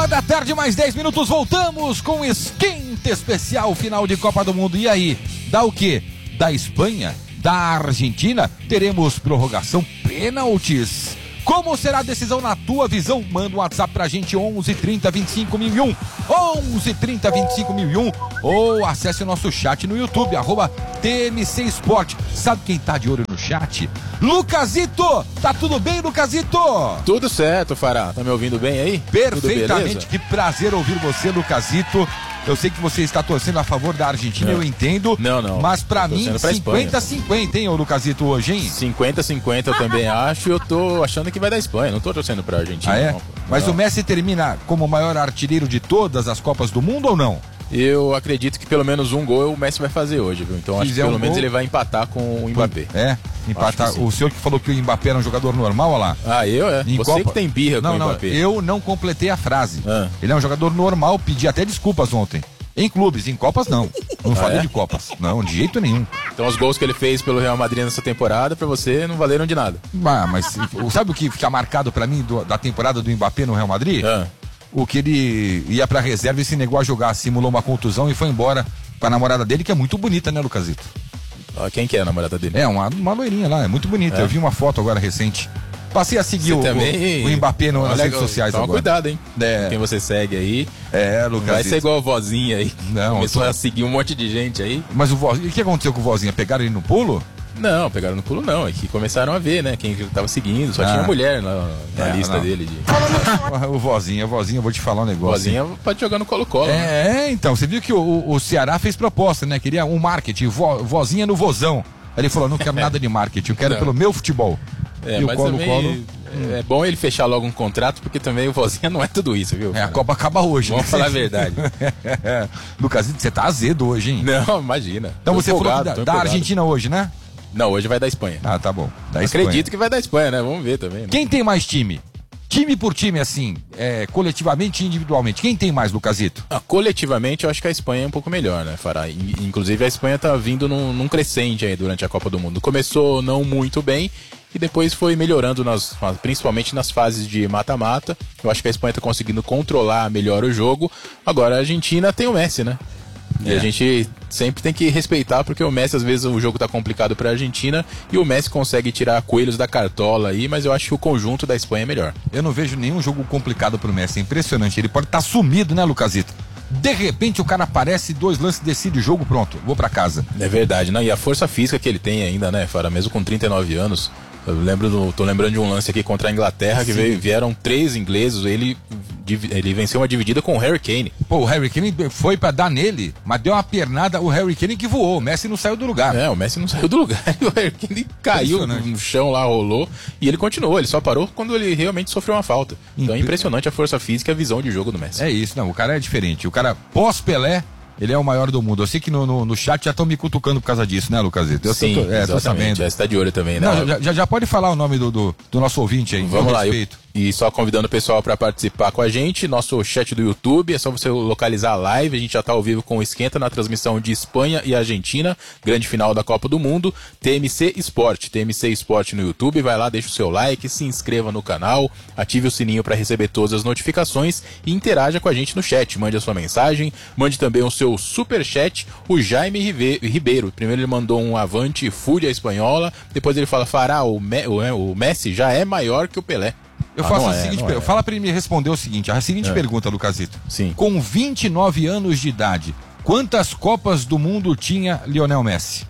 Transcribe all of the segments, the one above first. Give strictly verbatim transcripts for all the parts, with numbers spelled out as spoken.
Da tarde, mais dez minutos, voltamos com esquenta especial final de Copa do Mundo. E aí, dá o quê? Da Espanha? Da Argentina? Teremos prorrogação, pênaltis. Como será a decisão na tua visão? Manda um WhatsApp pra gente, onze trinta, vinte e cinco mil e um, onze trinta, vinte e cinco mil e um, ou acesse o nosso chat no YouTube, arroba T M C Sport. Sabe quem tá de olho no chat? Lucasito! Tá tudo bem, Lucasito? Tudo certo, Fará. Tá me ouvindo bem aí? Perfeitamente, que prazer ouvir você, Lucasito. Eu sei que você está torcendo a favor da Argentina, não. Eu entendo. Não, não. Mas pra mim, cinquenta a cinquenta, hein, ô Lucasito, hoje, hein? cinquenta a cinquenta eu também acho, e eu tô achando que vai dar Espanha. Não tô torcendo pra Argentina. Ah, é? Não, mas não. O Messi termina como o maior artilheiro de todas as Copas do Mundo ou não? Eu acredito que pelo menos um gol o Messi vai fazer hoje, viu? Então acho que pelo um menos gol... ele vai empatar com o Mbappé. É, empatar. O senhor que falou que o Mbappé era um jogador normal, olha lá. Ah, eu é? Em Você Copa... que tem birra não, com não, o Mbappé. Eu não completei a frase. Ah. Ele é um jogador normal, pedi até desculpas ontem. Em clubes, em Copas não. Não ah, falei é? de Copas. Não, de jeito nenhum. Então os gols que ele fez pelo Real Madrid nessa temporada, pra você, não valeram de nada. Ah, mas sabe o que fica marcado pra mim do, da temporada do Mbappé no Real Madrid? Ah. O que ele ia pra reserva e se negou a jogar, simulou uma contusão e foi embora com a namorada dele, que é muito bonita, né, Lucasito? Ah, quem que é a namorada dele? É, uma, uma loirinha lá, é muito bonita. É. Eu vi uma foto agora recente. Passei a seguir o, também... o, o Mbappé no, nas redes sociais toma agora. cuidado, hein? É. Quem você segue aí. É, Lucas. Vai ser igual a vozinha aí. Não, começou tô... a seguir um monte de gente aí. Mas o vozinha, o que aconteceu com o vozinha? Pegaram ele no pulo? Não, pegaram no pulo não. É que começaram a ver, né? Quem tava seguindo. Só ah. tinha mulher na, na é, lista não. dele. De... o vozinha, vozinha, eu vou te falar um negócio. Vozinha hein? Pode jogar no Colo-Colo. É, né? é, então. Você viu que o, o Ceará fez proposta, né? Queria um marketing, vo, vozinha no vozão. Aí ele falou, não quero nada de marketing, eu quero não. pelo meu futebol. É, e mas o Colo, também Colo... é bom ele fechar logo um contrato, porque também o vozinha não é tudo isso, viu? É, a Copa acaba hoje. Vamos né? falar a verdade. Lucas, você tá azedo hoje, hein? Não, imagina. Então tô você empolgado, falou que da, da Argentina hoje, né? Não, hoje vai da Espanha. Ah, tá bom. Da Acredito Espanha. que vai da Espanha, né? Vamos ver também. Né? Quem tem mais time? Time por time, assim, é, coletivamente e individualmente. Quem tem mais, Lucasito? Ah, coletivamente, eu acho que a Espanha é um pouco melhor, né, Fará? Inclusive, a Espanha tá vindo num, num crescente aí durante a Copa do Mundo. Começou não muito bem e depois foi melhorando, nas, principalmente nas fases de mata-mata. Eu acho que a Espanha tá conseguindo controlar melhor o jogo. Agora, a Argentina tem o Messi, né? E é. a gente sempre tem que respeitar, porque o Messi, às vezes, o jogo tá complicado pra Argentina e o Messi consegue tirar coelhos da cartola aí, mas eu acho que o conjunto da Espanha é melhor. Eu não vejo nenhum jogo complicado pro Messi, é impressionante. Ele pode estar tá sumido, né, Lucasito? De repente o cara aparece, dois lances, decide o jogo, pronto, vou pra casa. É verdade, né? E a força física que ele tem ainda, né, Fara, mesmo com trinta e nove anos. Eu lembro do, tô lembrando de um lance aqui contra a Inglaterra, que veio, vieram três ingleses, ele, ele venceu uma dividida com o Harry Kane. Pô, o Harry Kane foi pra dar nele, mas deu uma pernada, o Harry Kane que voou, o Messi não saiu do lugar. É, o Messi não saiu do lugar, o Harry Kane caiu no chão lá, rolou, e ele continuou, ele só parou quando ele realmente sofreu uma falta. Então é impressionante a força física e a visão de jogo do Messi. É isso, não, o cara é diferente, o cara pós-Pelé, ele é o maior do mundo. Eu sei que no, no, no chat já estão me cutucando por causa disso, né, Lucasito? Eu Sim, tô, é, tô sabendo. Já está de olho também, né? Não, já, já, já pode falar o nome do, do, do nosso ouvinte aí. Vamos lá, eu, e só convidando o pessoal para participar com a gente, nosso chat do YouTube, é só você localizar a live, a gente já está ao vivo com o Esquenta na transmissão de Espanha e Argentina, grande final da Copa do Mundo, T M C Sport, T M C Sport no YouTube, vai lá, deixa o seu like, se inscreva no canal, ative o sininho para receber todas as notificações e interaja com a gente no chat, mande a sua mensagem, mande também o seu super chat, o Jaime Ribeiro, primeiro ele mandou um avante, fúria espanhola, depois ele fala, Fará, o, Me, o, o Messi já é maior que o Pelé. Eu ah, faço a é, seguinte pergunta. É. Fala pra ele me responder o seguinte: a seguinte é. pergunta, Lucasito. Sim. Com vinte e nove anos de idade, quantas Copas do Mundo tinha Lionel Messi?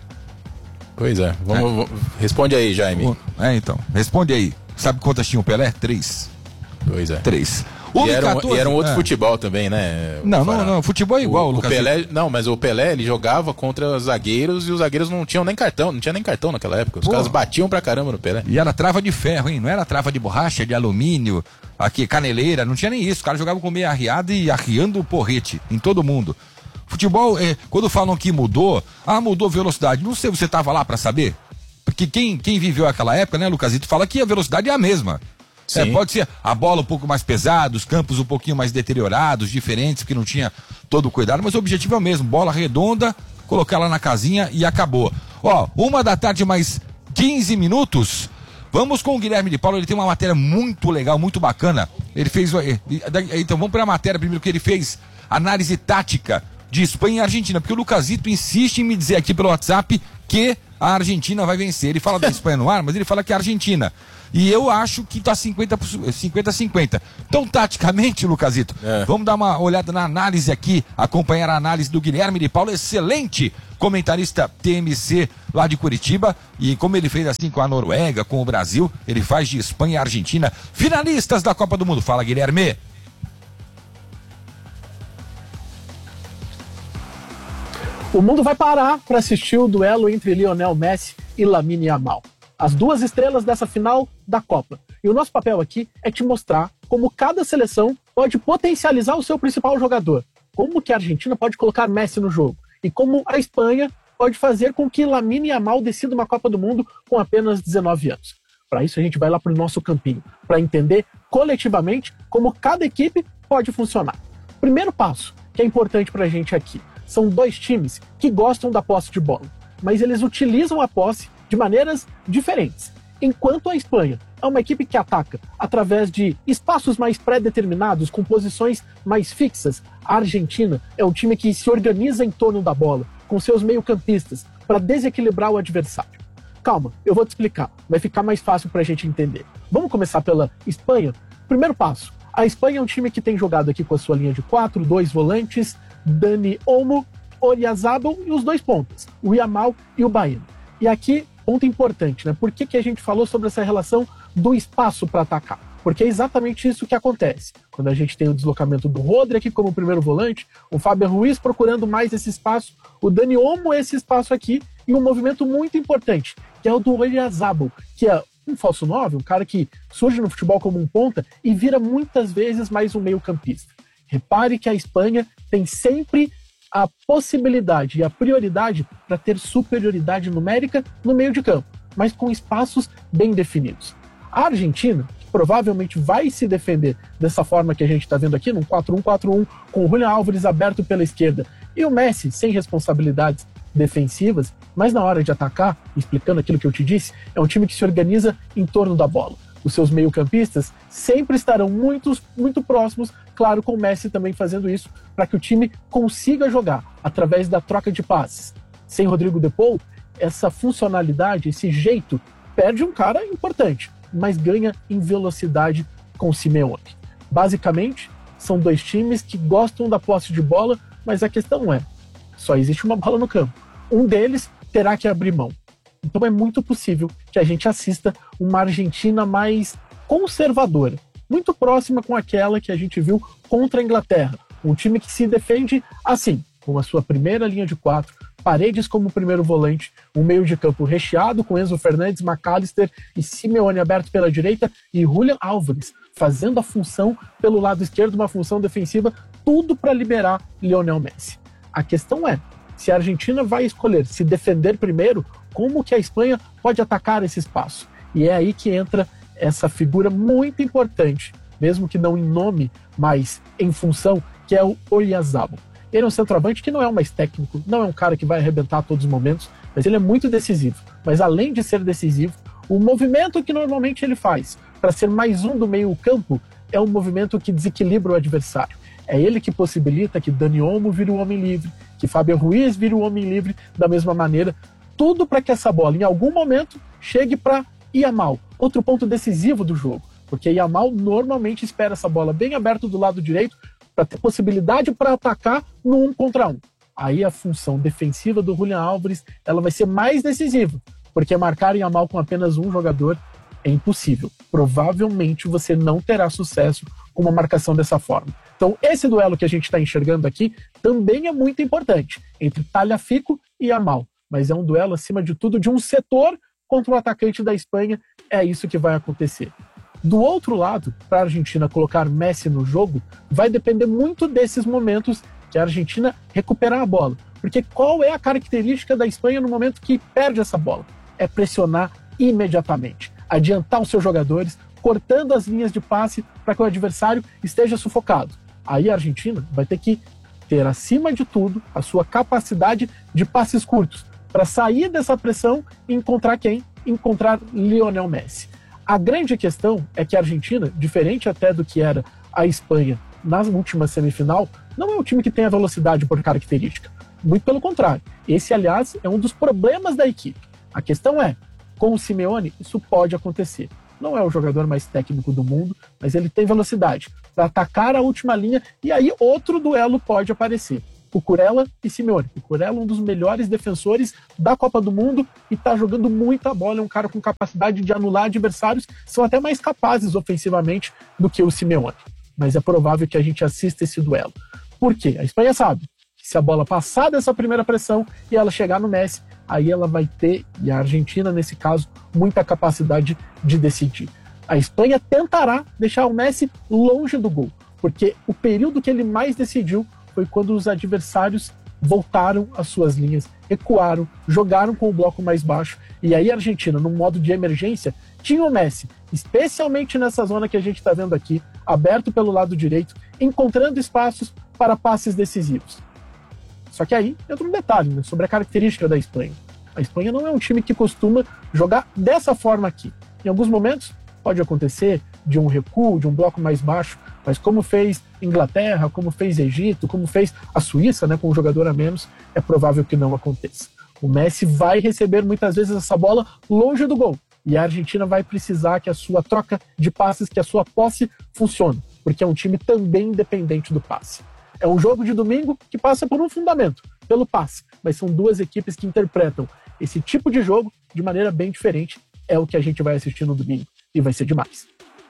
Pois é. Vamos, é. Responde aí, Jaime. É, então. Responde aí. Sabe quantas tinha o Pelé? Três. Pois é. Três. E era, um, e era um outro é. futebol também, né? Não, não, não, futebol é igual, o, Lucas. O Pelé, não, mas o Pelé, ele jogava contra zagueiros e os zagueiros não tinham nem cartão, não tinha nem cartão naquela época. Os Pô. caras batiam pra caramba no Pelé. E era trava de ferro, hein? Não era trava de borracha, de alumínio, aqui, caneleira, não tinha nem isso. Os caras jogavam com meia arriada e arriando o porrete em todo mundo. Futebol, é, quando falam que mudou, ah, mudou velocidade. Não sei, você tava lá pra saber? Porque quem, quem viveu aquela época, né, Lucasito, fala que a velocidade é a mesma. É, pode ser a bola um pouco mais pesada, os campos um pouquinho mais deteriorados, diferentes, porque não tinha todo o cuidado, mas o objetivo é o mesmo, bola redonda, colocar lá na casinha e acabou. Ó, uma da tarde mais quinze minutos, Vamos com o Guilherme de Paulo, ele tem uma matéria muito legal, muito bacana. Ele fez. Então vamos para a matéria primeiro que ele fez análise tática de Espanha e Argentina, porque o Lucasito insiste em me dizer aqui pelo WhatsApp que a Argentina vai vencer. Ele fala da Espanha no ar, mas ele fala que é a Argentina. E eu acho que tá cinquenta a cinquenta. Então, taticamente, Lucasito, é. vamos dar uma olhada na análise aqui, acompanhar a análise do Guilherme de Paulo, excelente comentarista T M C lá de Curitiba. E como ele fez assim com a Noruega, com o Brasil, ele faz de Espanha e Argentina finalistas da Copa do Mundo. Fala, Guilherme. O mundo vai parar para assistir o duelo entre Lionel Messi e Lamine Yamal, as duas estrelas dessa final da Copa. E o nosso papel aqui é te mostrar como cada seleção pode potencializar o seu principal jogador, como que a Argentina pode colocar Messi no jogo e como a Espanha pode fazer com que Lamine Yamal decida uma Copa do Mundo com apenas dezenove anos. Para isso a gente vai lá para o nosso campinho, para entender coletivamente como cada equipe pode funcionar. Primeiro passo que é importante para a gente aqui, são dois times que gostam da posse de bola, mas eles utilizam a posse de maneiras diferentes. Enquanto a Espanha é uma equipe que ataca através de espaços mais pré-determinados, com posições mais fixas, a Argentina é um time que se organiza em torno da bola, com seus meio-campistas, para desequilibrar o adversário. Calma, eu vou te explicar, vai ficar mais fácil para a gente entender. Vamos começar pela Espanha? Primeiro passo, a Espanha é um time que tem jogado aqui com a sua linha de quatro, dois volantes, Dani Olmo, Oyarzabal e os dois pontas, o Yamal e o Baena. E aqui, ponto importante, né? Por que que a gente falou sobre essa relação do espaço para atacar? Porque é exatamente isso que acontece. Quando a gente tem o deslocamento do Rodri aqui como primeiro volante, o Fábio Ruiz procurando mais esse espaço, o Dani Olmo esse espaço aqui, e um movimento muito importante, que é o do Oyarzabal, que é um falso nove, um cara que surge no futebol como um ponta e vira muitas vezes mais um meio-campista. Repare que a Espanha tem sempre a possibilidade e a prioridade para ter superioridade numérica no meio de campo, mas com espaços bem definidos. A Argentina, que provavelmente vai se defender dessa forma que a gente está vendo aqui, num quatro um quatro um, com o Julián Álvares aberto pela esquerda e o Messi sem responsabilidades defensivas, mas na hora de atacar, explicando aquilo que eu te disse, é um time que se organiza em torno da bola. Os seus meio-campistas sempre estarão muito, muito próximos, claro, com o Messi também fazendo isso, para que o time consiga jogar através da troca de passes. Sem Rodrigo de Paul, essa funcionalidade, esse jeito, perde um cara importante, mas ganha em velocidade com o Simeone. Basicamente, são dois times que gostam da posse de bola, mas a questão é, só existe uma bola no campo. Um deles terá que abrir mão. Então é muito possível que a gente assista uma Argentina mais conservadora, muito próxima com aquela que a gente viu contra a Inglaterra. Um time que se defende assim, com a sua primeira linha de quatro, Paredes como primeiro volante, um meio de campo recheado com Enzo Fernandes, McAllister e Simeone aberto pela direita e Julián Álvares fazendo a função pelo lado esquerdo, uma função defensiva, tudo para liberar Lionel Messi. A questão é, se a Argentina vai escolher se defender primeiro, como que a Espanha pode atacar esse espaço? E é aí que entra essa figura muito importante, mesmo que não em nome, mas em função, que é o Oyarzabal. Ele é um centroavante que não é o mais técnico, não é um cara que vai arrebentar a todos os momentos, mas ele é muito decisivo. Mas além de ser decisivo, o movimento que normalmente ele faz para ser mais um do meio campo é um movimento que desequilibra o adversário. É ele que possibilita que Dani Olmo vire o homem livre, que Fábio Ruiz vire o homem livre da mesma maneira, tudo para que essa bola, em algum momento, chegue para Yamal, outro ponto decisivo do jogo, porque Yamal normalmente espera essa bola bem aberta do lado direito para ter possibilidade para atacar no um contra um. Aí a função defensiva do Julián Álvares ela vai ser mais decisiva, porque marcar Yamal com apenas um jogador é impossível. Provavelmente você não terá sucesso com uma marcação dessa forma. Então esse duelo que a gente está enxergando aqui também é muito importante, entre Tagliafico e Yamal, mas é um duelo acima de tudo de um setor contra o atacante da Espanha, é isso que vai acontecer. Do outro lado, para a Argentina colocar Messi no jogo, vai depender muito desses momentos que a Argentina recuperar a bola. Porque qual é a característica da Espanha no momento que perde essa bola? É pressionar imediatamente, adiantar os seus jogadores, cortando as linhas de passe para que o adversário esteja sufocado. Aí a Argentina vai ter que ter, acima de tudo, a sua capacidade de passes curtos, para sair dessa pressão e encontrar quem? Encontrar Lionel Messi. A grande questão é que a Argentina, diferente até do que era a Espanha na última semifinal, não é um time que tem a velocidade por característica. Muito pelo contrário. Esse, aliás, é um dos problemas da equipe. A questão é, com o Simeone, isso pode acontecer. Não é o jogador mais técnico do mundo, mas ele tem velocidade para atacar a última linha, e aí outro duelo pode aparecer. Cucurella e Simeone. Cucurella é um dos melhores defensores da Copa do Mundo e está jogando muita bola, é um cara com capacidade de anular adversários, são até mais capazes ofensivamente do que o Simeone. Mas é provável que a gente assista esse duelo. Por quê? A Espanha sabe que se a bola passar dessa primeira pressão e ela chegar no Messi, aí ela vai ter, e a Argentina nesse caso, muita capacidade de decidir. A Espanha tentará deixar o Messi longe do gol, porque o período que ele mais decidiu foi quando os adversários voltaram às suas linhas, recuaram, jogaram com o bloco mais baixo, e aí a Argentina, no modo de emergência, tinha o Messi, especialmente nessa zona que a gente está vendo aqui, aberto pelo lado direito, encontrando espaços para passes decisivos. Só que aí entra um detalhe, né, sobre a característica da Espanha. A Espanha não é um time que costuma jogar dessa forma aqui. Em alguns momentos pode acontecer de um recuo, de um bloco mais baixo, mas como fez Inglaterra, como fez Egito, como fez a Suíça, né, com um jogador a menos, é provável que não aconteça. O Messi vai receber muitas vezes essa bola longe do gol, e a Argentina vai precisar que a sua troca de passes, que a sua posse funcione, porque é um time também independente do passe. É um jogo de domingo que passa por um fundamento, pelo passe, mas são duas equipes que interpretam esse tipo de jogo de maneira bem diferente. É o que a gente vai assistir no domingo, e vai ser demais.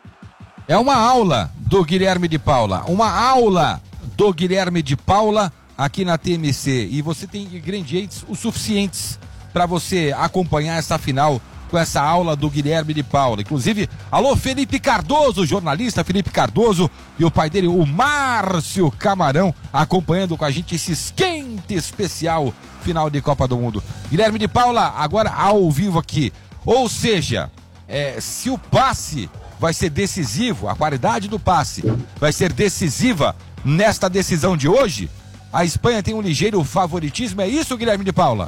É uma aula do Guilherme de Paula, uma aula do Guilherme de Paula aqui na T M C, e você tem ingredientes o suficientes para você acompanhar essa final com essa aula do Guilherme de Paula. Inclusive, alô Felipe Cardoso, jornalista Felipe Cardoso, e o pai dele, o Márcio Camarão, acompanhando com a gente esse esquente especial final de Copa do Mundo. Guilherme de Paula, agora ao vivo aqui. Ou seja, é, se o passe vai ser decisivo, a qualidade do passe vai ser decisiva nesta decisão de hoje, a Espanha tem um ligeiro favoritismo, é isso, Guilherme de Paula?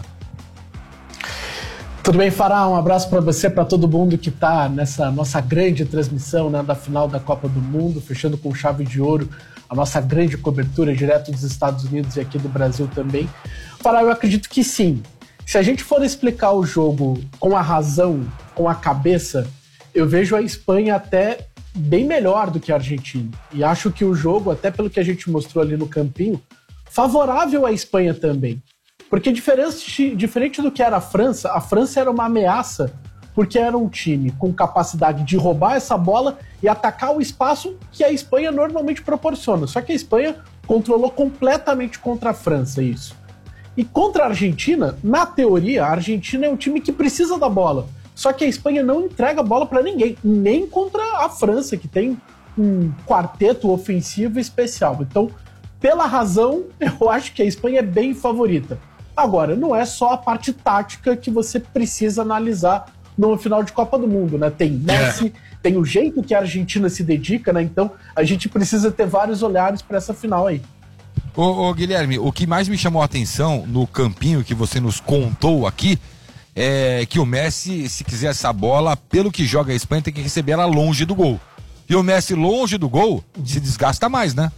Tudo bem, Fará? Um abraço para você, para todo mundo que está nessa nossa grande transmissão, né, da final da Copa do Mundo, fechando com chave de ouro a nossa grande cobertura direto dos Estados Unidos e aqui do Brasil também. Fará, eu acredito que sim. Se a gente for explicar o jogo com a razão, com a cabeça, eu vejo a Espanha até bem melhor do que a Argentina. E acho que o jogo, até pelo que a gente mostrou ali no campinho, favorável à Espanha também. Porque diferente, diferente do que era a França, a França era uma ameaça porque era um time com capacidade de roubar essa bola e atacar o espaço que a Espanha normalmente proporciona. Só que a Espanha controlou completamente contra a França isso. E contra a Argentina, na teoria, a Argentina é um time que precisa da bola. Só que a Espanha não entrega a bola para ninguém, nem contra a França, que tem um quarteto ofensivo especial. Então, pela razão, eu acho que a Espanha é bem favorita. Agora, não é só a parte tática que você precisa analisar no final de Copa do Mundo, né? Tem Messi, é. tem o jeito que a Argentina se dedica, né? Então, a gente precisa ter vários olhares para essa final aí. Ô, ô, Guilherme, o que mais me chamou a atenção no campinho que você nos contou aqui é que o Messi, se quiser essa bola, pelo que joga a Espanha, tem que receber ela longe do gol. E o Messi longe do gol se desgasta mais, né?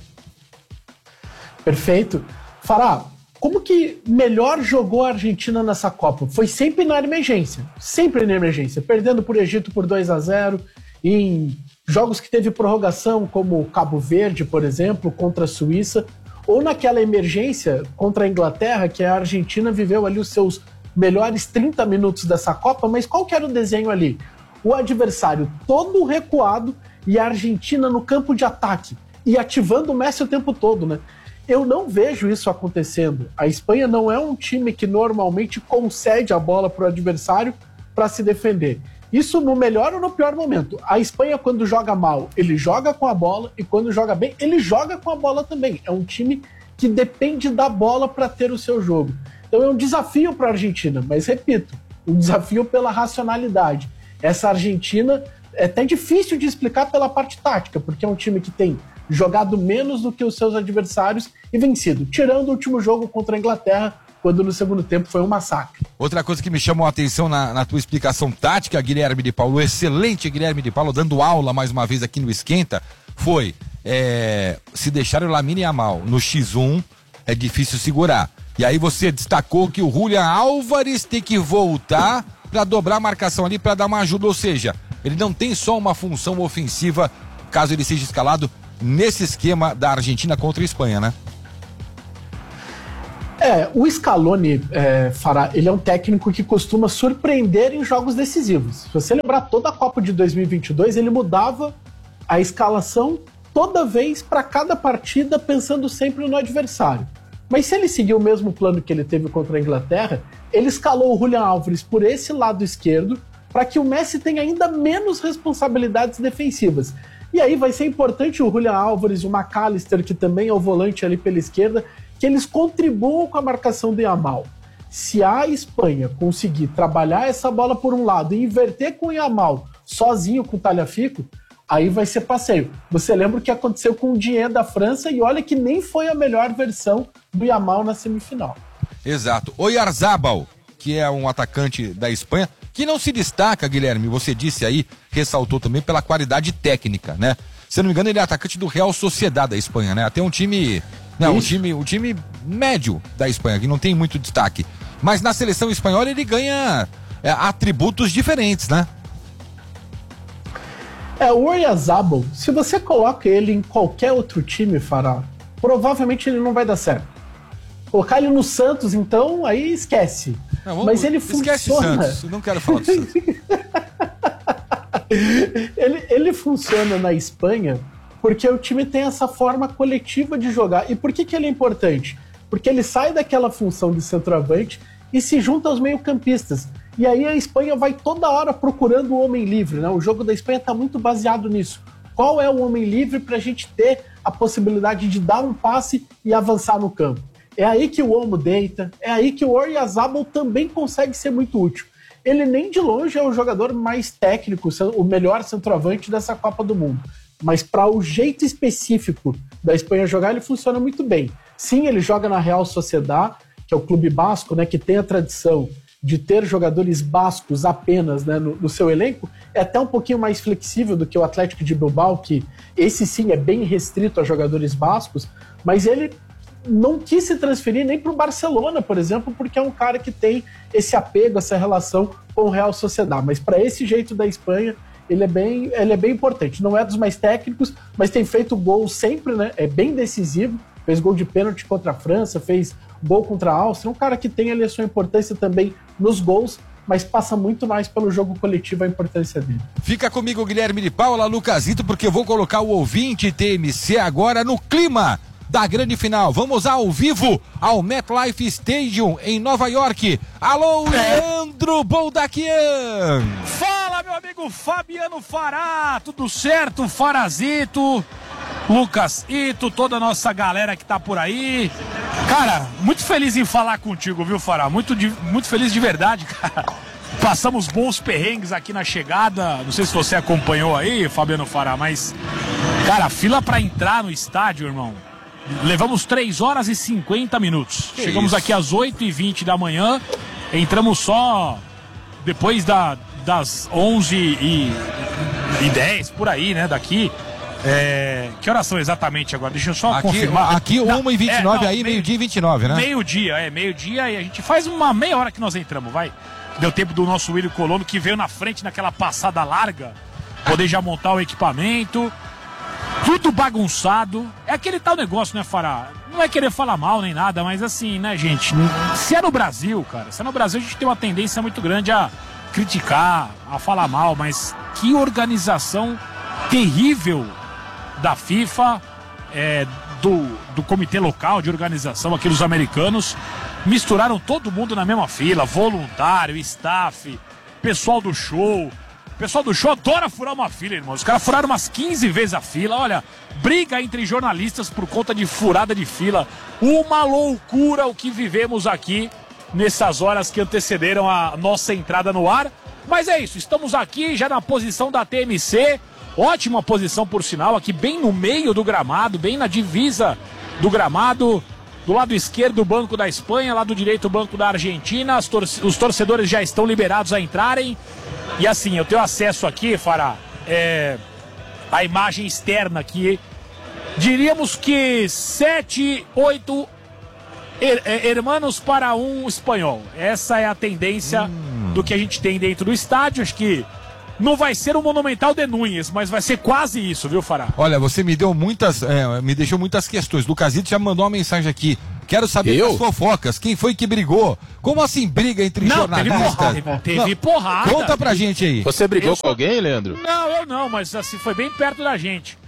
Perfeito. Fará, como que melhor jogou a Argentina nessa Copa? Foi sempre na emergência. Sempre na emergência. Perdendo por Egito por dois a zero, em jogos que teve prorrogação, como Cabo Verde, por exemplo, contra a Suíça, ou naquela emergência contra a Inglaterra, que a Argentina viveu ali os seus melhores trinta minutos dessa Copa, mas qual que era o desenho ali? O adversário todo recuado e a Argentina no campo de ataque e ativando o Messi o tempo todo, né? Eu não vejo isso acontecendo. A Espanha não é um time que normalmente concede a bola para o adversário para se defender. Isso no melhor ou no pior momento. A Espanha, quando joga mal, ele joga com a bola, e quando joga bem, ele joga com a bola também. É um time que depende da bola para ter o seu jogo. Então é um desafio para a Argentina, mas repito, um desafio pela racionalidade. Essa Argentina é até difícil de explicar pela parte tática, porque é um time que tem jogado menos do que os seus adversários e vencido. Tirando o último jogo contra a Inglaterra, quando no segundo tempo foi um massacre. Outra coisa que me chamou a atenção na, na tua explicação tática, Guilherme de Paulo, o excelente Guilherme de Paulo, dando aula mais uma vez aqui no Esquenta, foi, é, se deixar o Lamine Yamal no xis um, é difícil segurar. E aí você destacou que o Julian Álvares tem que voltar para dobrar a marcação ali, para dar uma ajuda, ou seja, ele não tem só uma função ofensiva, caso ele seja escalado nesse esquema da Argentina contra a Espanha, né? É, o Scaloni, é, Fará, ele é um técnico que costuma surpreender em jogos decisivos. Se você lembrar, toda a Copa de dois mil e vinte e dois, ele mudava a escalação toda vez para cada partida, pensando sempre no adversário. Mas se ele seguir o mesmo plano que ele teve contra a Inglaterra, ele escalou o Julian Álvares por esse lado esquerdo para que o Messi tenha ainda menos responsabilidades defensivas. E aí vai ser importante o Julian Álvares, o McAllister, que também é o volante ali pela esquerda, que eles contribuam com a marcação do Yamal. Se a Espanha conseguir trabalhar essa bola por um lado e inverter com o Yamal sozinho com o Tagliafico, aí vai ser passeio. Você lembra o que aconteceu com o Dieng da França e olha que nem foi a melhor versão do Yamal na semifinal. Exato. Oyarzabal, que é um atacante da Espanha, que não se destaca, Guilherme, você disse aí, ressaltou também pela qualidade técnica, né? Se eu não me engano, ele é atacante do Real Sociedad da Espanha, né? Até um time, não, um time, um time médio da Espanha, que não tem muito destaque. Mas na seleção espanhola ele ganha é, atributos diferentes, né? É, o Oyarzabal, se você coloca ele em qualquer outro time, Fará, provavelmente ele não vai dar certo. Colocar ele no Santos, então, aí esquece. Não, vamos, Mas ele esquece funciona... Santos, eu não quero falar do Santos. ele, ele funciona na Espanha porque o time tem essa forma coletiva de jogar. E por que, que ele é importante? Porque ele sai daquela função de centroavante e se junta aos meio-campistas. E aí a Espanha vai toda hora procurando o homem livre, né? O jogo da Espanha está muito baseado nisso. Qual é o homem livre para a gente ter a possibilidade de dar um passe e avançar no campo? É aí que o Olmo deita, é aí que o Oyarzabal também consegue ser muito útil. Ele nem de longe é o jogador mais técnico, o melhor centroavante dessa Copa do Mundo. Mas para o jeito específico da Espanha jogar, ele funciona muito bem. Sim, ele joga na Real Sociedad, que é o clube basco, né, que tem a tradição de ter jogadores bascos apenas, né, no, no seu elenco. É até um pouquinho mais flexível do que o Atlético de Bilbao, que esse sim é bem restrito a jogadores bascos, mas ele não quis se transferir nem para o Barcelona, por exemplo, porque é um cara que tem esse apego, essa relação com o Real Sociedad. Mas para esse jeito da Espanha, ele é, bem, ele é bem importante. Não é dos mais técnicos, mas tem feito gol sempre, né? É bem decisivo. Fez gol de pênalti contra a França, fez gol contra a Áustria. Um cara que tem ali a sua importância também nos gols, mas passa muito mais pelo jogo coletivo a importância dele. Fica comigo, Guilherme de Paula, Lucasito, porque eu vou colocar o ouvinte T M C agora no clima da grande final. Vamos ao vivo ao MetLife Stadium em Nova York. Alô, Leandro Boldaquian! Fala, meu amigo Fabiano Fará, tudo certo? Farazito, Lucas Ito, toda a nossa galera que tá por aí. Cara, muito feliz em falar contigo, viu, Fará? Muito, de, muito feliz de verdade, cara. Passamos bons perrengues aqui na chegada. Não sei se você acompanhou aí, Fabiano Fará, mas, cara, a fila pra entrar no estádio, irmão, levamos três horas e cinquenta minutos. Que Chegamos isso? aqui às oito e vinte da manhã. Entramos só depois da, das onze e dez, por aí, né, daqui. É, que horas são exatamente agora? Deixa eu só aqui, confirmar. Aqui uma e vinte e nove, é, aí meio-dia e vinte e nove, né? Meio-dia, é, meio-dia, e a gente faz uma meia hora que nós entramos, vai. Deu tempo do nosso William Colono, que veio na frente naquela passada larga, poder já montar o equipamento. Tudo bagunçado. É aquele tal negócio, né, Fará? Não é querer falar mal nem nada, mas assim, né, gente? Se é no Brasil, cara, se é no Brasil, a gente tem uma tendência muito grande a criticar, a falar mal, mas que organização terrível da FIFA, é, do, do comitê local de organização aqui dos americanos. Misturaram todo mundo na mesma fila, voluntário, staff, pessoal do show. O pessoal do show adora furar uma fila, irmão. Os caras furaram umas quinze vezes a fila. Olha, briga entre jornalistas por conta de furada de fila. Uma loucura o que vivemos aqui nessas horas que antecederam a nossa entrada no ar. Mas é isso, estamos aqui já na posição da T M C. Ótima posição, por sinal, aqui bem no meio do gramado, bem na divisa do gramado. Do lado esquerdo, o Banco da Espanha, lado direito, o Banco da Argentina. Tor os torcedores já estão liberados a entrarem. E assim, eu tenho acesso aqui, Fará, é, a imagem externa aqui. Diríamos que sete, oito her hermanos para um espanhol. Essa é a tendência hum. do que a gente tem dentro do estádio. Acho que não vai ser o Monumental de Núñez, mas vai ser quase isso, viu, Fará? Olha, você me deu muitas, é, me deixou muitas questões. Lucasito já mandou uma mensagem aqui. Quero saber Eu? das fofocas. Quem foi que brigou? Como assim briga entre não, jornalistas? Teve porrada. Teve não, porrada. Conta pra gente aí. Você brigou eu com só... alguém, Leandro? Não, eu não, mas assim, foi bem perto da gente.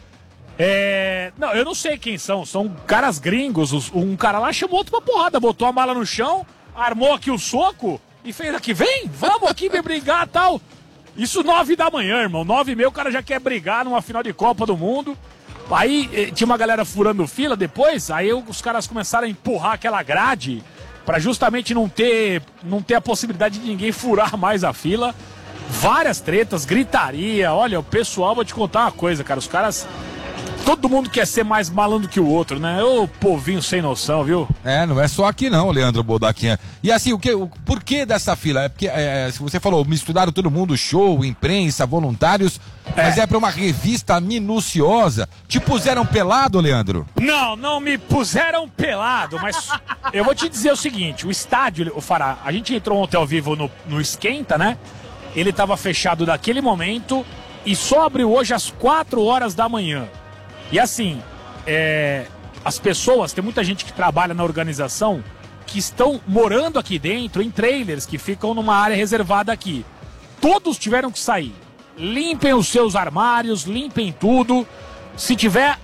É... Não, eu não sei quem são. São caras gringos. Um cara lá chamou outro pra porrada, botou a mala no chão, armou aqui o soco e fez aqui, vem, vamos aqui me brigar e tal. Isso nove da manhã, irmão. Nove e meia o cara já quer brigar numa final de Copa do Mundo. Aí eh, tinha uma galera furando fila depois, aí os caras começaram a empurrar aquela grade pra justamente não ter, não ter a possibilidade de ninguém furar mais a fila. Várias tretas, gritaria. Olha, o pessoal, vou te contar uma coisa, cara. Os caras... Todo mundo quer ser mais malandro que o outro, né? Ô povinho sem noção, viu? É, não é só aqui não, Leandro Bodaquinha. E assim, o que, o porquê dessa fila? É porque, é, se você falou, misturaram todo mundo, show, imprensa, voluntários, é. mas é pra uma revista minuciosa. Te puseram pelado, Leandro? Não, não me puseram pelado, mas eu vou te dizer o seguinte, o estádio, o Fará, a gente entrou ontem ao vivo no, no Esquenta, né? Ele tava fechado daquele momento e só abriu hoje às quatro horas da manhã. E assim, é, as pessoas, tem muita gente que trabalha na organização que estão morando aqui dentro em trailers que ficam numa área reservada aqui. Todos tiveram que sair. Limpem os seus armários, limpem tudo. Se tiver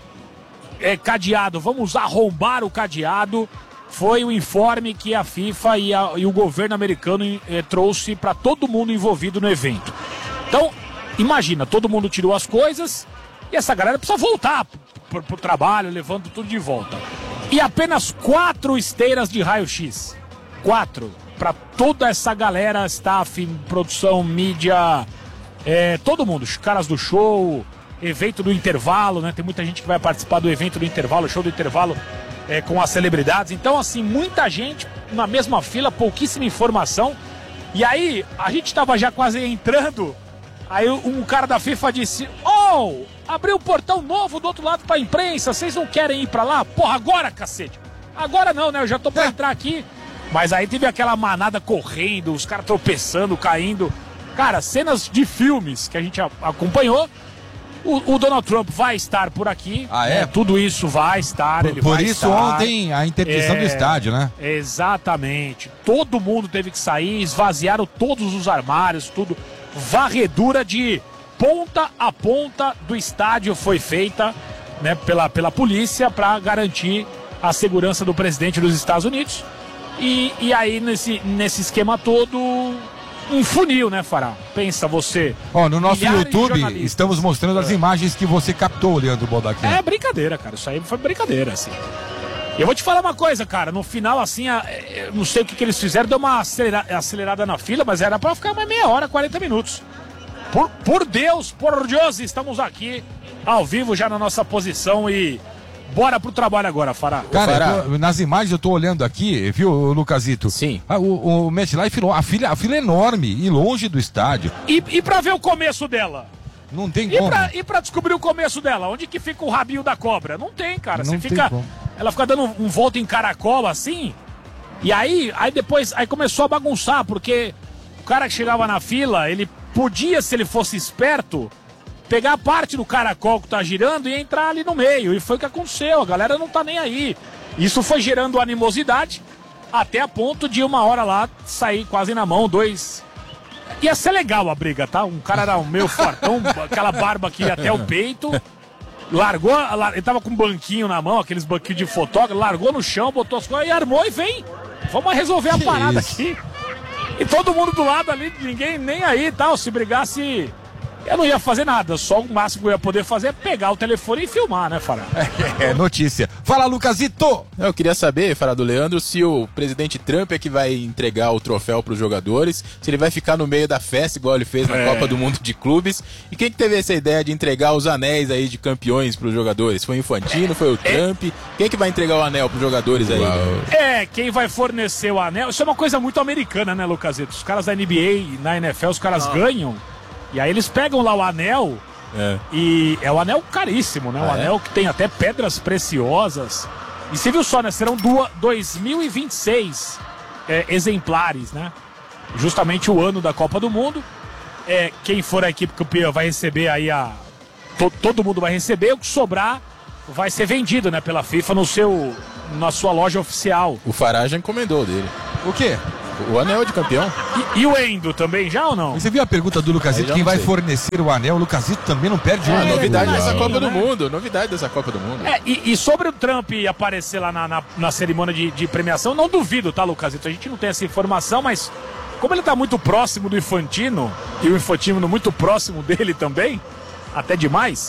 é, cadeado, vamos arrombar o cadeado. Foi o informe que a FIFA e, a, e o governo americano é, trouxe para todo mundo envolvido no evento. Então, imagina, todo mundo tirou as coisas. E essa galera precisa voltar pro, pro trabalho, levando tudo de volta. E apenas quatro esteiras de raio-x. Quatro. Para toda essa galera, staff, produção, mídia, é, todo mundo. Os caras do show, evento do intervalo, né? Tem muita gente que vai participar do evento do intervalo, show do intervalo é, com as celebridades. Então, assim, muita gente na mesma fila, pouquíssima informação. E aí, a gente tava já quase entrando. Aí um cara da FIFA disse, oh, abriu um portão novo do outro lado pra imprensa, vocês não querem ir pra lá? Porra, agora, cacete! Agora não, né? Eu já tô pra entrar aqui. Mas aí teve aquela manada correndo, os caras tropeçando, caindo. Cara, cenas de filmes que a gente a acompanhou. O, o Donald Trump vai estar por aqui. Ah, é? Né? Tudo isso vai estar, por, ele por vai isso estar. Ontem a interdição é, do estádio, né? Exatamente. Todo mundo teve que sair, esvaziaram todos os armários, tudo. Varredura de ponta a ponta do estádio foi feita, né, pela, pela polícia para garantir a segurança do presidente dos Estados Unidos. E, e aí, nesse, nesse esquema todo, um funil, né, Fará? Pensa você. Ó, no nosso YouTube, estamos mostrando as é. imagens que você captou, Leandro Bodaquinha. É brincadeira, cara. Isso aí foi brincadeira, assim. E eu vou te falar uma coisa, cara. No final, assim, eu não sei o que, que eles fizeram, deu uma acelera acelerada na fila, mas era pra ficar mais meia hora, quarenta minutos. Por, por Deus, por Deus, estamos aqui, ao vivo, já na nossa posição e bora pro trabalho agora, Fará. Cara, Fará. Eu tô, nas imagens eu tô olhando aqui, viu, Lucasito? Sim. Ah, o, o MetLife, a fila, a fila é enorme e longe do estádio. E, e pra ver o começo dela? Não tem e como. Pra, e pra descobrir o começo dela? Onde que fica o rabinho da cobra? Não tem, cara. Não Você tem fica... como. Ela fica dando um, um volta em caracol assim. E aí, aí depois aí começou a bagunçar, porque o cara que chegava na fila, ele podia, se ele fosse esperto, pegar a parte do caracol que tá girando e entrar ali no meio. E foi o que aconteceu. A galera não tá nem aí. Isso foi gerando animosidade até a ponto de uma hora lá sair quase na mão, dois. Ia ser legal a briga, tá? Um cara era meio fortão, aquela barba aqui até o peito. Largou, ele tava com um banquinho na mão, aqueles banquinhos de fotógrafo, largou no chão, botou as coisas e armou e vem. Vamos resolver a que parada isso? aqui. E todo mundo do lado ali, ninguém nem aí e tal. Se brigasse eu não ia fazer nada, só o máximo que eu ia poder fazer é pegar o telefone e filmar, né, Fará? É, notícia. Fala, Lucasito! Eu queria saber, Fará do Leandro, se o presidente Trump é que vai entregar o troféu pros jogadores, se ele vai ficar no meio da festa, igual ele fez na É. Copa do Mundo de Clubes, e quem que teve essa ideia de entregar os anéis aí de campeões pros jogadores? Foi o Infantino, foi o Trump? Quem que vai entregar o anel pros jogadores aí? É, quem vai fornecer o anel, isso é uma coisa muito americana, né, Lucasito? Os caras da N B A e na N F L, os caras ganham, e aí eles pegam lá o anel, É. e é um anel caríssimo, né? Um Ah, é? anel que tem até pedras preciosas. E você viu só, né? Serão dois mil e vinte e seis é, exemplares, né? Justamente o ano da Copa do Mundo. É, quem for a equipe campeã vai receber aí a... to- todo mundo vai receber, o que sobrar vai ser vendido, né? Pela FIFA no seu, na sua loja oficial. O Fará já encomendou dele. O quê? O anel de campeão. E, e o Endo também já ou não? Você viu a pergunta do Aí Lucasito? já Quem não vai sei. fornecer o anel? O Lucasito também não perde um. É, né? novidade Uau. dessa Copa do Né? Mundo. Novidade dessa Copa do Mundo. É, e, e sobre o Trump aparecer lá na, na, na cerimônia de, de premiação, não duvido, tá, Lucasito? A gente não tem essa informação, mas como ele tá muito próximo do Infantino, e o Infantino muito próximo dele também, até demais,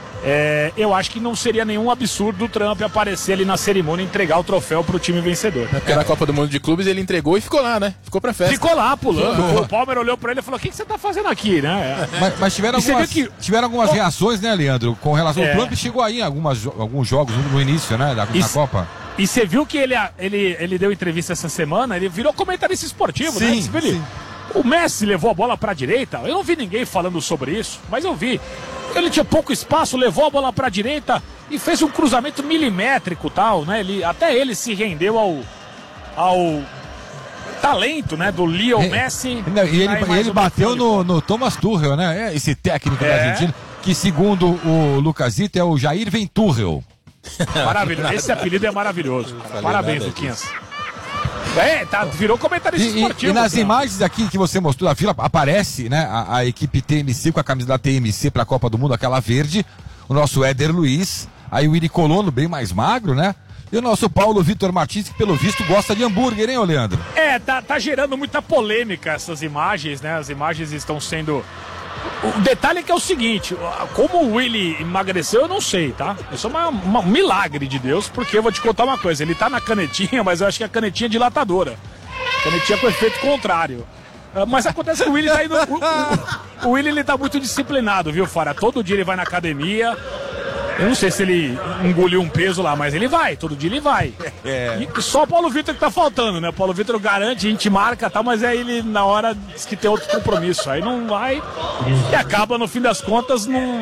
é, eu acho que não seria nenhum absurdo o Trump aparecer ali na cerimônia e entregar o troféu pro time vencedor. Porque na Copa do Mundo de Clubes ele entregou e ficou lá, né? Ficou pra festa. Ficou lá pulando. Ficou. O Palmer olhou pra ele e falou: o que, que você tá fazendo aqui, né? Mas, mas tiveram E você algumas, vê que- tiveram algumas Oh. reações, né, Leandro? Com relação É. ao Trump, chegou aí em algumas, jo- alguns jogos no início, né, da, da Isso- Copa. E você viu que ele, ele, ele deu entrevista essa semana, ele virou comentarista esportivo, né? Sim, Você viu ele- sim. O Messi levou a bola pra direita, eu não vi ninguém falando sobre isso, mas eu vi. Ele tinha pouco espaço, levou a bola pra direita e fez um cruzamento milimétrico tal, né? Ele, até ele se rendeu ao, ao talento, né, do Leo É, Messi. Não, e ele, Aí e mais ele um bateu microfone. no, no Thomas Tuchel, né? É, esse técnico da É. Argentina, que segundo o Lucasito é o Jair Venturrel. Maravilhoso. Esse apelido é maravilhoso. cara. falei Parabéns, nada Luquinhas. É, tá, virou comentarista E, e- esportivo. e nas cara. imagens aqui que você mostrou da fila, aparece, né, a, a equipe T M C com a camisa da T M C para a Copa do Mundo, aquela verde, o nosso Éder Luiz, aí o Iri Colono, bem mais magro, né? E o nosso Paulo Vitor Martins, que pelo visto gosta de hambúrguer, hein, ô Leandro? É, tá, tá gerando muita polêmica essas imagens, né? As imagens estão sendo... O detalhe é que é o seguinte, como o Willy emagreceu, eu não sei, tá? Isso é uma- uma- um milagre de Deus, porque eu vou te contar uma coisa, ele tá na canetinha, mas eu acho que a canetinha é dilatadora. Canetinha com efeito contrário. Ah, Mas acontece que o Willy tá indo... O, o, o Willy, ele tá muito disciplinado, viu, Fara? Todo dia ele vai na academia. Eu não sei se ele engoliu um peso lá, mas ele vai, todo dia ele vai. E só o Paulo Vitor que tá faltando, né? O Paulo Vitor garante, a gente marca e tal, mas aí ele na hora diz que tem outro compromisso. Aí não vai e acaba, no fim das contas, não,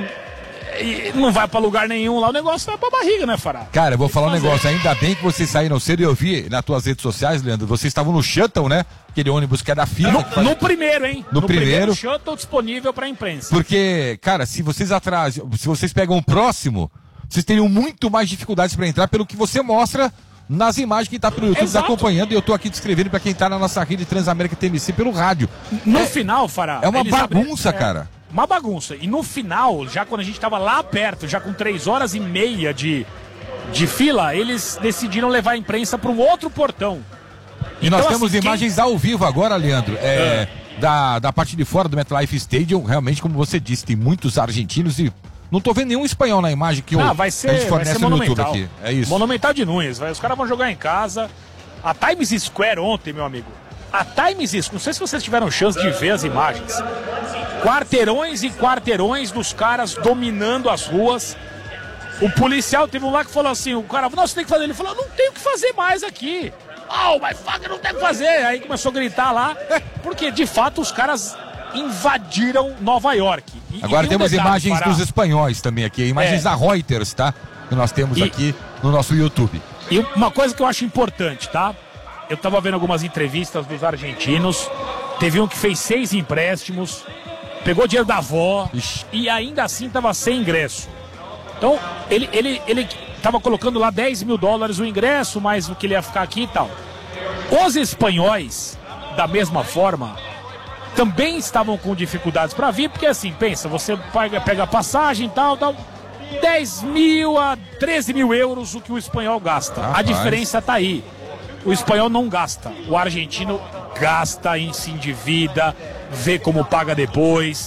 e não vai pra lugar nenhum lá, o negócio vai pra barriga, né, Fará? Cara, eu vou falar um fazer. negócio, ainda bem que vocês saíram cedo e eu vi nas tuas redes sociais, Leandro, vocês estavam no shuttle, né? Aquele ônibus que é da FIFA. No, que faz- no primeiro, hein? No primeiro. shuttle disponível pra imprensa. Porque, cara, se vocês atrasam, se vocês pegam o próximo, vocês teriam muito mais dificuldades para entrar pelo que você mostra nas imagens que tá pelo YouTube Exato. acompanhando, e eu tô aqui descrevendo para quem tá na nossa rede Transamérica T M C pelo rádio. No é, final, Fará... é uma eles abriram- bagunça, é, cara. Uma bagunça. E no final, já quando a gente tava lá perto, já com três horas e meia de, de fila, eles decidiram levar a imprensa para um outro portão. E nós Então, temos assim, quem- imagens ao vivo agora, Leandro, é, da, da parte de fora do MetLife Stadium. Realmente, como você disse, tem muitos argentinos e não tô vendo nenhum espanhol na imagem que o, Ah, vai a ser, gente vai fornece ser no YouTube monumental. aqui. É isso. Monumental de Nunes. Vai. Os caras vão jogar em casa. A Times Square ontem, meu amigo. A Times Square, não sei se vocês tiveram chance de ver as imagens. Quarteirões e quarteirões dos caras dominando as ruas. O policial teve um lá que falou assim, o cara, não, você tem que fazer. Ele falou, não tem o que fazer mais aqui. Oh, mas fuck, não tem o que fazer. Aí começou a gritar lá, porque de fato os caras invadiram Nova York. E- Agora e tem um temos detalhe, imagens Pará. dos espanhóis também aqui, imagens É. da Reuters, tá? Que nós temos E- aqui no nosso YouTube. E uma coisa que eu acho importante, tá? Eu tava vendo algumas entrevistas dos argentinos. Teve um que fez seis empréstimos, pegou dinheiro da avó Ixi. e ainda assim tava sem ingresso. Então, ele, ele, ele tava colocando lá dez mil dólares o ingresso, mais o que ele ia ficar aqui e tal. Os espanhóis, da mesma forma, também estavam com dificuldades para vir, porque assim, pensa, você paga, pega a passagem e tal, tal. dez mil a treze mil euros o que o espanhol gasta. Rapaz. A diferença tá aí. O espanhol não gasta. O argentino gasta, e se endivida, vê como paga depois,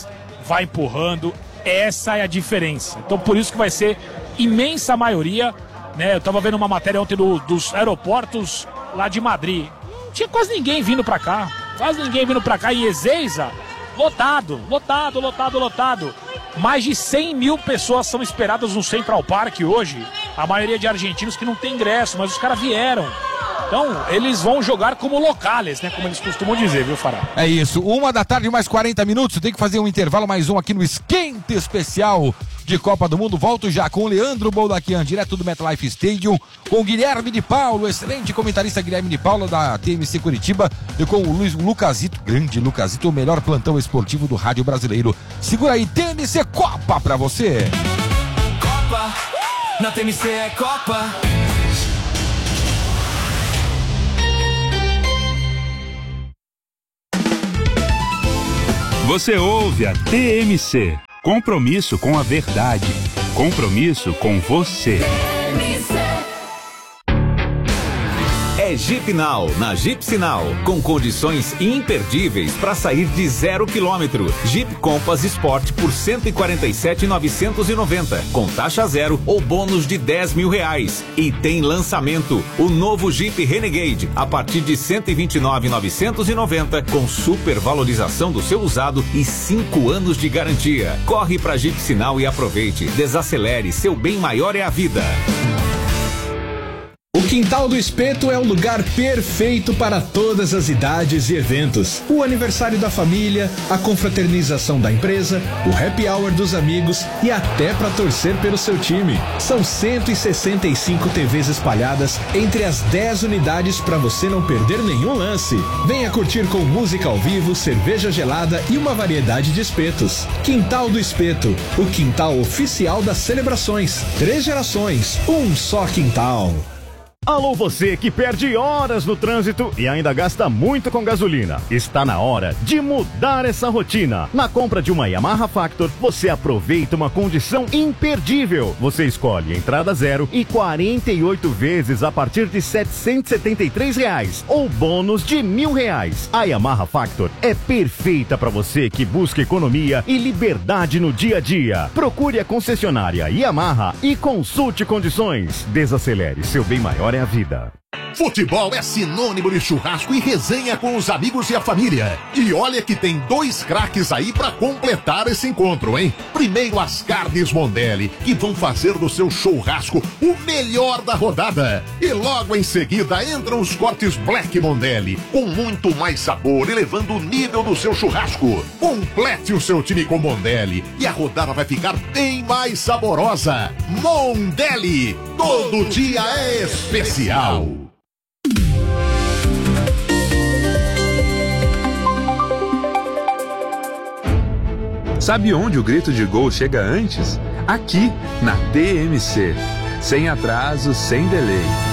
vai empurrando. Essa é a diferença. Então por isso que vai ser imensa maioria, né? Eu tava vendo uma matéria ontem do, dos aeroportos lá de Madrid. Não tinha quase ninguém vindo pra cá. Quase ninguém vindo pra cá. E Ezeiza, lotado, lotado, lotado, lotado. Mais de cem mil pessoas são esperadas no Central Park hoje. A maioria de argentinos que não tem ingresso, mas os caras vieram. Então, eles vão jogar como locales, né? Como eles costumam dizer, viu, Fará? É isso. Uma da tarde, mais quarenta minutos. Tem que fazer um intervalo, mais um aqui no Esquenta Especial de Copa do Mundo. Volto já com o Leandro Boldaquian, direto do MetLife Stadium, com o Guilherme de Paulo, excelente comentarista Guilherme de Paulo, da T M C Curitiba, e com o Luiz Lucasito, grande Lucasito, o melhor plantão esportivo do rádio brasileiro. Segura aí, T M C Copa pra você. Copa, na T M C é Copa. Você ouve a T M C. Compromisso com a verdade. Compromisso com você. É Jeep Now, na Jeep Sinal, com condições imperdíveis para sair de zero quilômetro. Jeep Compass Sport por cento e quarenta e sete mil novecentos e noventa, com taxa zero ou bônus de dez mil reais. E tem lançamento, o novo Jeep Renegade, a partir de cento e vinte e nove mil novecentos e noventa, com supervalorização do seu usado e cinco anos de garantia. Corre para Jeep Sinal e aproveite. Desacelere, seu bem maior é a vida. O Quintal do Espeto é o lugar perfeito para todas as idades e eventos. O aniversário da família, a confraternização da empresa, o happy hour dos amigos e até para torcer pelo seu time. São cento e sessenta e cinco T Vs espalhadas entre as dez unidades para você não perder nenhum lance. Venha curtir com música ao vivo, cerveja gelada e uma variedade de espetos. Quintal do Espeto, o quintal oficial das celebrações. Três gerações, um só quintal. Alô, você que perde horas no trânsito e ainda gasta muito com gasolina. Está na hora de mudar essa rotina. Na compra de uma Yamaha Factor, você aproveita uma condição imperdível. Você escolhe entrada zero e quarenta e oito vezes a partir de setecentos e setenta e três reais ou bônus de mil reais. A Yamaha Factor é perfeita para você que busca economia e liberdade no dia a dia. Procure a concessionária Yamaha e consulte condições. Desacelere, seu bem maior é a vida. Futebol é sinônimo de churrasco e resenha com os amigos e a família. E olha que tem dois craques aí pra completar esse encontro, hein? Primeiro as carnes Mondelli, que vão fazer do seu churrasco o melhor da rodada. E logo em seguida entram os cortes Black Mondelli, com muito mais sabor, elevando o nível do seu churrasco. Complete o seu time com Mondelli e a rodada vai ficar bem mais saborosa. Mondelli, todo dia é especial. Sabe onde o grito de gol chega antes? Aqui, na T M C. Sem atraso, sem delay.